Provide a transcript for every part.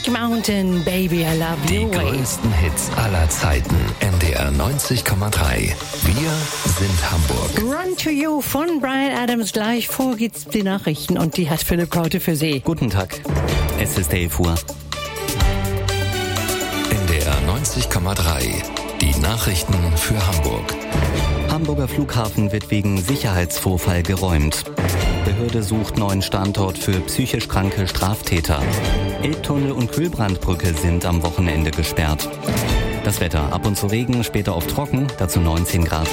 Magic Mountain, Baby, I Love You. Die größten Hits aller Zeiten. NDR 90,3. Wir sind Hamburg. Run to You von Bryan Adams. Gleich vor geht's die Nachrichten und die hat Philipp Kaute für Sie. Guten Tag. Es ist 11 Uhr. NDR 90,3. Die Nachrichten für Hamburg. Hamburger Flughafen wird wegen Sicherheitsvorfall geräumt. Behörde sucht neuen Standort für psychisch kranke Straftäter. Elbtunnel und Kühlbrandbrücke sind am Wochenende gesperrt. Das Wetter: ab und zu Regen, später oft trocken, dazu 19 Grad.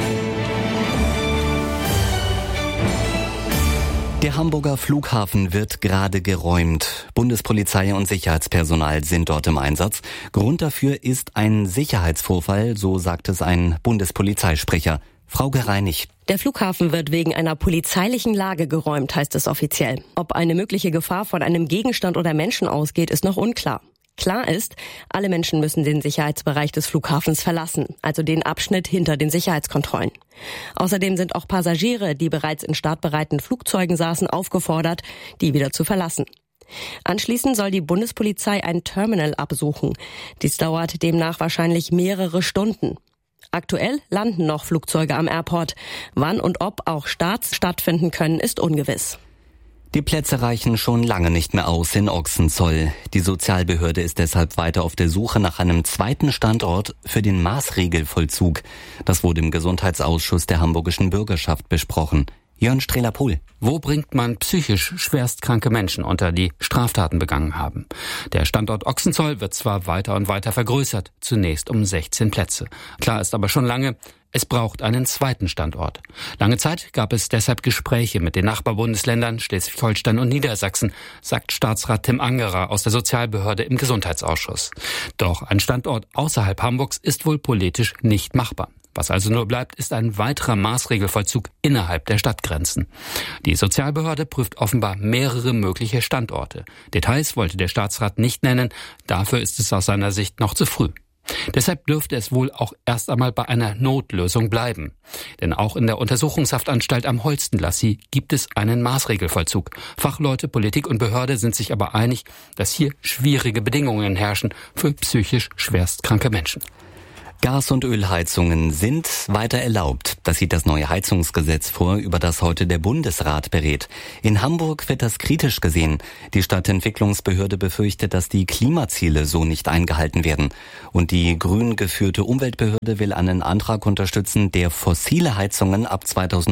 Der Hamburger Flughafen wird gerade geräumt. Bundespolizei und Sicherheitspersonal sind dort im Einsatz. Grund dafür ist ein Sicherheitsvorfall, so sagt es ein Bundespolizeisprecher. Frau Gereinig. Der Flughafen wird wegen einer polizeilichen Lage geräumt, heißt es offiziell. Ob eine mögliche Gefahr von einem Gegenstand oder Menschen ausgeht, ist noch unklar. Klar ist, alle Menschen müssen den Sicherheitsbereich des Flughafens verlassen, also den Abschnitt hinter den Sicherheitskontrollen. Außerdem sind auch Passagiere, die bereits in startbereiten Flugzeugen saßen, aufgefordert, die wieder zu verlassen. Anschließend soll die Bundespolizei ein Terminal absuchen. Dies dauert demnach wahrscheinlich mehrere Stunden. Aktuell landen noch Flugzeuge am Airport. Wann und ob auch Starts stattfinden können, ist ungewiss. Die Plätze reichen schon lange nicht mehr aus in Ochsenzoll. Die Sozialbehörde ist deshalb weiter auf der Suche nach einem zweiten Standort für den Maßregelvollzug. Das wurde im Gesundheitsausschuss der hamburgischen Bürgerschaft besprochen. Jörn Strehler-Pohl. Wo bringt man psychisch schwerstkranke Menschen unter, die Straftaten begangen haben? Der Standort Ochsenzoll wird zwar weiter und weiter vergrößert, zunächst um 16 Plätze. Klar ist aber schon lange, es braucht einen zweiten Standort. Lange Zeit gab es deshalb Gespräche mit den Nachbarbundesländern Schleswig-Holstein und Niedersachsen, sagt Staatsrat Tim Angerer aus der Sozialbehörde im Gesundheitsausschuss. Doch ein Standort außerhalb Hamburgs ist wohl politisch nicht machbar. Was also nur bleibt, ist ein weiterer Maßregelvollzug innerhalb der Stadtgrenzen. Die Sozialbehörde prüft offenbar mehrere mögliche Standorte. Details wollte der Staatsrat nicht nennen, dafür ist es aus seiner Sicht noch zu früh. Deshalb dürfte es wohl auch erst einmal bei einer Notlösung bleiben. Denn auch in der Untersuchungshaftanstalt am Holstenlassie gibt es einen Maßregelvollzug. Fachleute, Politik und Behörde sind sich aber einig, dass hier schwierige Bedingungen herrschen für psychisch schwerstkranke Menschen. Gas- und Ölheizungen sind weiter erlaubt. Das sieht das neue Heizungsgesetz vor, über das heute der Bundesrat berät. In Hamburg wird das kritisch gesehen. Die Stadtentwicklungsbehörde befürchtet, dass die Klimaziele so nicht eingehalten werden. Und die grün geführte Umweltbehörde will einen Antrag unterstützen, der fossile Heizungen ab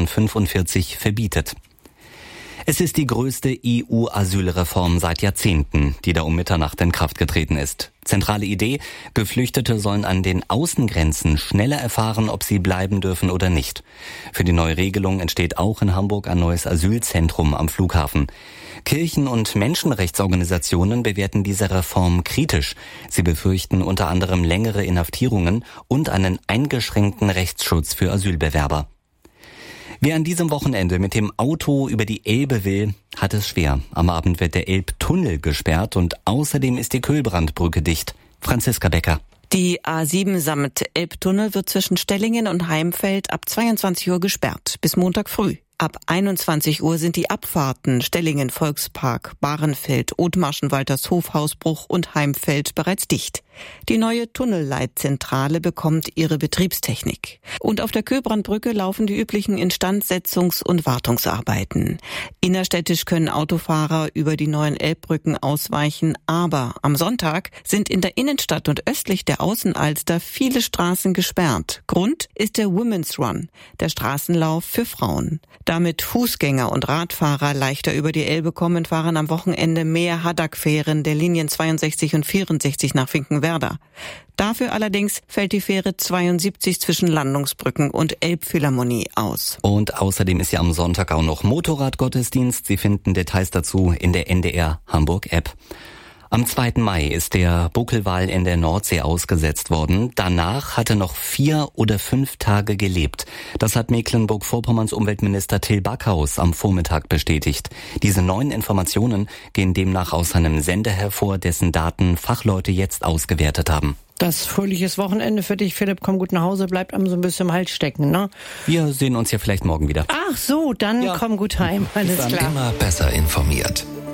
2045 verbietet. Es ist die größte EU-Asylreform seit Jahrzehnten, die da um Mitternacht in Kraft getreten ist. Zentrale Idee: Geflüchtete sollen an den Außengrenzen schneller erfahren, ob sie bleiben dürfen oder nicht. Für die neue Regelung entsteht auch in Hamburg ein neues Asylzentrum am Flughafen. Kirchen- und Menschenrechtsorganisationen bewerten diese Reform kritisch. Sie befürchten unter anderem längere Inhaftierungen und einen eingeschränkten Rechtsschutz für Asylbewerber. Wer an diesem Wochenende mit dem Auto über die Elbe will, hat es schwer. Am Abend wird der Elbtunnel gesperrt und außerdem ist die Kühlbrandbrücke dicht. Franziska Becker. Die A7 samt Elbtunnel wird zwischen Stellingen und Heimfeld ab 22 Uhr gesperrt, bis Montag früh. Ab 21 Uhr sind die Abfahrten Stellingen, Volkspark, Bahrenfeld, Othmarschen, Waltershof, Hausbruch und Heimfeld bereits dicht. Die neue Tunnelleitzentrale bekommt ihre Betriebstechnik. Und auf der Kühlbrandbrücke laufen die üblichen Instandsetzungs- und Wartungsarbeiten. Innerstädtisch können Autofahrer über die neuen Elbbrücken ausweichen, aber am Sonntag sind in der Innenstadt und östlich der Außenalster viele Straßen gesperrt. Grund ist der Women's Run, der Straßenlauf für Frauen. Damit Fußgänger und Radfahrer leichter über die Elbe kommen, fahren am Wochenende mehr Haddock-Fähren der Linien 62 und 64 nach Finkenwerder. Dafür allerdings fällt die Fähre 72 zwischen Landungsbrücken und Elbphilharmonie aus. Und außerdem ist ja am Sonntag auch noch Motorradgottesdienst. Sie finden Details dazu in der NDR Hamburg App. Am 2. Mai ist der Buckelwal in der Nordsee ausgesetzt worden. Danach hat er noch 4 oder 5 Tage gelebt. Das hat Mecklenburg-Vorpommerns Umweltminister Till Backhaus am Vormittag bestätigt. Diese neuen Informationen gehen demnach aus einem Sender hervor, dessen Daten Fachleute jetzt ausgewertet haben. Das fröhliches Wochenende für dich, Philipp. Komm gut nach Hause, bleibt einem so ein bisschen im Hals stecken, ne? Wir sehen uns ja vielleicht morgen wieder. Ach so, dann komm gut heim. Alles klar. Immer besser informiert.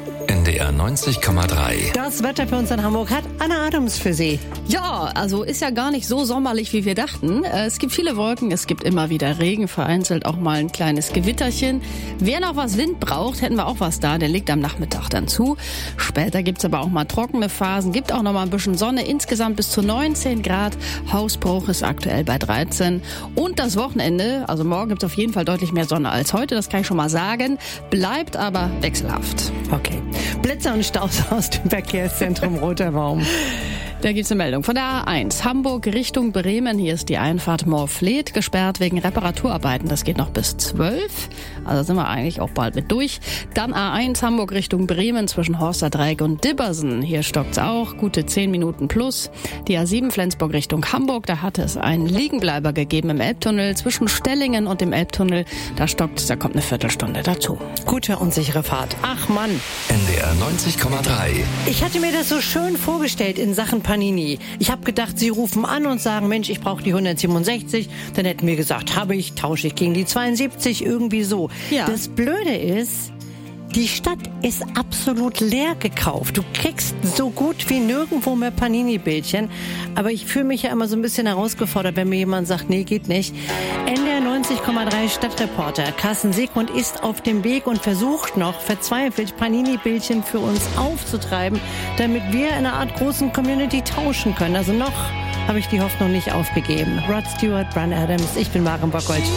NDR 90,3. Das Wetter für uns in Hamburg hat Anna Adams für Sie. Ja, also ist ja gar nicht so sommerlich, wie wir dachten. Es gibt viele Wolken, es gibt immer wieder Regen, vereinzelt auch mal ein kleines Gewitterchen. Wer noch was Wind braucht, hätten wir auch was da, der legt am Nachmittag dann zu. Später gibt's aber auch mal trockene Phasen, gibt auch noch mal ein bisschen Sonne, insgesamt bis zu 19 Grad. Hausbruch ist aktuell bei 13. Und das Wochenende, also morgen gibt's auf jeden Fall deutlich mehr Sonne als heute, das kann ich schon mal sagen, bleibt aber wechselhaft. Okay. Blitze und Staus aus dem Verkehrszentrum Roter Baum. Da gibt's eine Meldung von der A1. Hamburg Richtung Bremen. Hier ist die Einfahrt Moorfleet gesperrt wegen Reparaturarbeiten. Das geht noch bis 12. Also sind wir eigentlich auch bald mit durch. Dann A1 Hamburg Richtung Bremen zwischen Horsterdreieck und Dibbersen. Hier stockt's auch. Gute 10 Minuten plus. Die A7 Flensburg Richtung Hamburg. Da hatte es einen Liegenbleiber gegeben im Elbtunnel. Zwischen Stellingen und dem Elbtunnel. Da stockt's. Da kommt eine Viertelstunde dazu. Gute und sichere Fahrt. Ach Mann. NDR 90,3. Ich hatte mir das so schön vorgestellt in Sachen Panini. Ich habe gedacht, Sie rufen an und sagen, Mensch, ich brauche die 167. Dann hätten wir gesagt, habe ich, tausche ich gegen die 72, irgendwie so. Ja. Das Blöde ist, die Stadt ist absolut leer gekauft. Du kriegst so gut wie nirgendwo mehr Panini-Bildchen. Aber ich fühle mich ja immer so ein bisschen herausgefordert, wenn mir jemand sagt, nee, geht nicht. NDR 90,3 Stadtreporter Carsten Siegmund ist auf dem Weg und versucht noch verzweifelt Panini-Bildchen für uns aufzutreiben, damit wir in einer Art großen Community tauschen können. Also noch habe ich die Hoffnung nicht aufgegeben. Rod Stewart, Bryan Adams, ich bin Maren Bockholz.